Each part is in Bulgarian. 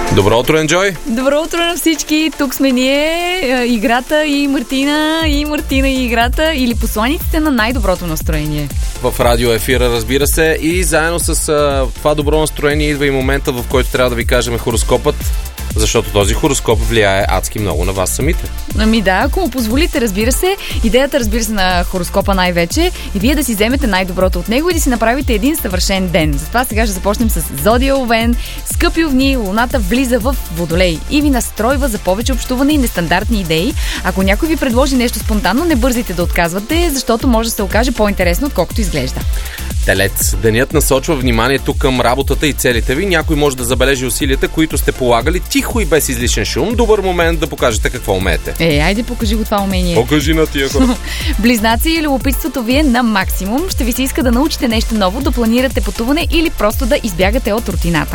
Добро утро, Енджой! Добро утро на всички! Тук сме ние, играта и Мартина, и играта, или посланиците на най-доброто настроение. В радио ефира, разбира се, и заедно с това добро настроение идва и момента, в който трябва да ви кажем хороскопът, защото този хороскоп влияе адски много на вас самите. Ами да, ако му позволите, разбира се. Идеята, разбира се, на хороскопа най-вече и вие да си вземете най-доброто от него и да си направите един съвършен ден. Затова сега ще започнем с Зодия Овен. Скъпи овни, луната влиза в Водолей и ви настройва за повече общуване и нестандартни идеи. Ако някой ви предложи нещо спонтанно, не бързайте да отказвате, защото може да се окаже по-интересно, отколкото изглежда. Телец. Денят насочва вниманието към работата и целите ви. Някой може да забележи усилията, които сте полагали тихо и без излишен шум. Добър момент да покажете какво умеете. Айде покажи го това умение. Покажи на тия хора. Близнаци, любопитството ви е на максимум. Ще ви се иска да научите нещо ново, да планирате пътуване или просто да избягате от рутината.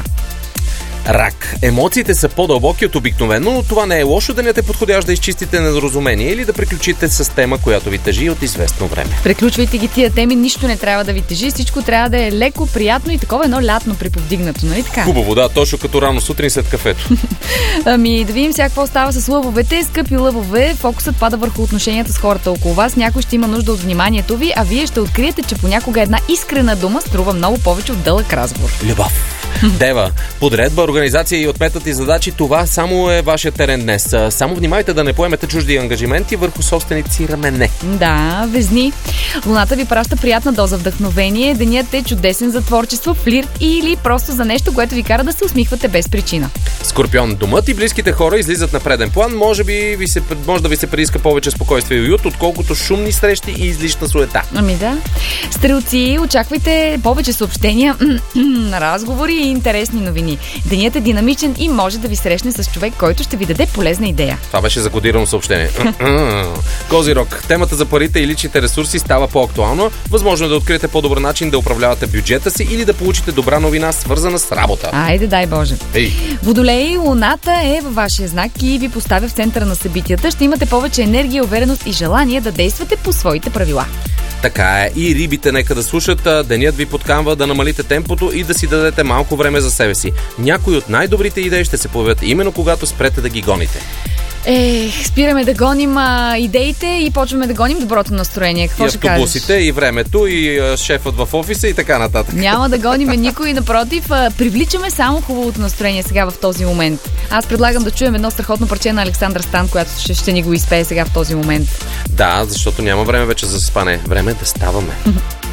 Рак. Емоциите са по-дълбоки от обикновено, но това не е лошо. Денят е подходящ да изчистите недоразумение или да приключите с тема, която ви тежи от известно време. Приключвайте ги тия теми, нищо не трябва да ви тежи, всичко трябва да е леко, приятно и такова едно лятно приповдигнато, нали така? Хубаво, да, точно като рано сутрин след кафето. Ами да видим сега какво става с лъвовете. Скъпи лъвове, фокусът пада върху отношенията с хората около вас. Някой ще има нужда от вниманието ви, а вие ще откриете, че понякога една искрена дума струва много повече от дълъг разговор. Любов. Дева. Подредба, организация и отметнати задачи, това само е вашия терен днес. Само внимайте да не поемете чужди ангажименти върху собствените си рамене. Да, Везни. Луната ви праща приятна доза вдъхновение. Денят е чудесен за творчество, флирт или просто за нещо, което ви кара да се усмихвате без причина. Скорпион. Домът и близките хора излизат на преден план. Може да ви се прииска повече спокойствие и уют, отколкото шумни срещи и излишна суета. Ами да. Стрелци, очаквайте повече съобщения, разговори и интересни новини. Денят е динамичен и може да ви срещне с човек, който ще ви даде полезна идея. Това беше закодирано съобщение. Козирог. Темата за парите и личните ресурси става по-актуална. Възможно е да откриете по-добър начин да управлявате бюджета си или да получите добра новина, свързана с работа. Айде, дай Боже. Ей. Водолей, луната е във вашия знак и ви поставя в центъра на събитията. Ще имате повече енергия, увереност и желание да действате по своите правила. Така е. И рибите нека да слушат. Денят ви подканва да намалите темпото и да си дадете малко време за себе си. Някои от най-добрите идеи ще се появят именно когато спрете да ги гоните. Спираме да гоним идеите и почваме да гоним доброто настроение. Какво ще кажеш? И автобусите, и времето, и шефът в офиса и така нататък. Няма да гоним никой, напротив, привличаме само хубавото настроение сега в този момент. Аз предлагам да чуем едно страхотно парче на Александър Стан, която ще ни го изпее сега в този момент. Да, защото няма време вече за спане. Време е да ставаме.